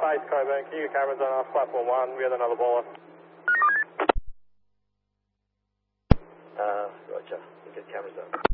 Base Coburn, can you get cameras on off platform 1? We had another baller. Roger. We'll get cameras on.